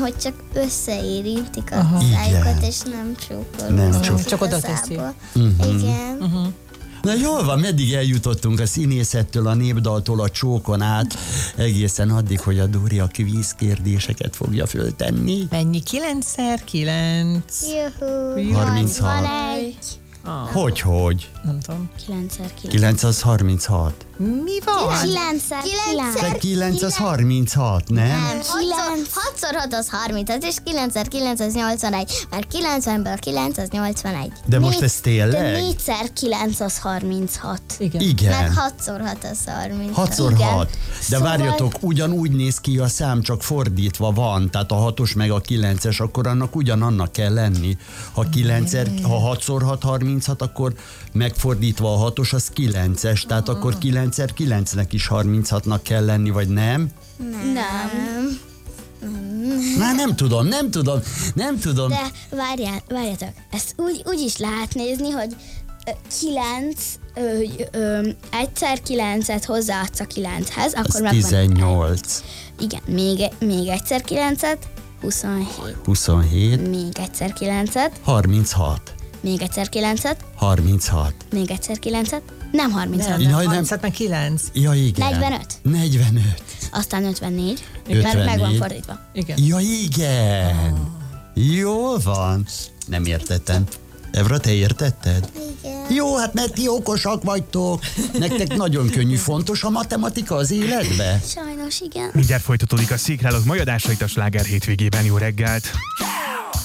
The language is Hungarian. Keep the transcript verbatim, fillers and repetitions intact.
hogy csak összeérintik a Aha. szájukat, Igen. és nem csókolnak. Nem csók- Csak oda teszi. Uh-huh. Igen. Uh-huh. Na jól van, meddig eljutottunk a színészettől, a népdaltól, a csókon át, egészen addig, hogy a Dóri a kvíz kérdéseket fogja föltenni. Mennyi? kilencszer kilenc. Juhu. harminchat. nyolcvanegy. Ah, Hogy, hogy? nem tudom. kilencszer kilenc. kilenc az harminchat. Mi van? kilencszer kilenc. De kilenc az harminchat, nem? Nem, hatszor hat az harminchat, és kilencszer kilenc az nyolcvanegy, mert kilencvenből kilenc az nyolcvanegy. De most Négy- ez tényleg? De négyszer kilenc az harminchat. Igen. Igen. Meg hatszor hat az harminchat. hatszor Igen. hat. De Szóval- várjatok, ugyanúgy néz ki a szám, csak fordítva van. Tehát a hatos meg a kilences, akkor annak ugyanannak kell lenni. Ha kilencszer, ha hatszor hat harminchat, akkor megfordítva a hatos, az kilences. Tehát akkor kilencszer kilencnek is harminchatnak kell lenni, vagy nem? Nem. Már nem tudom, nem tudom, nem tudom. De várjál, várjatok, ezt úgy, úgy is lehet nézni, hogy ö, kilenc, ö, ö, egyszer kilencet hozzáadsz a kilenchez, Az akkor megvan. tizennyolc, Igen, még, még egyszer kilencet, huszonhét. huszonhét, Még egyszer kilencet, harminchat, még egyszer kilencet, harminchat. még egyszer kilencet, nem harminchat, Nem, Jaj, nem. nem. harminchat meg kilenc. Ja, igen. negyvenöt. negyvenöt. aztán ötvennégy, ötvennégy. mert meg van fordítva. Igen. Ja, igen. Jól van. Nem értettem. Evra, te értetted? Igen. Jó, hát mert ti okosak vagytok. Nektek nagyon könnyű, fontos a matematika az életbe. Sajnos igen. Mindjárt folytatódik a Székrálók mai adásait a Sláger hétvégében. Jó reggelt!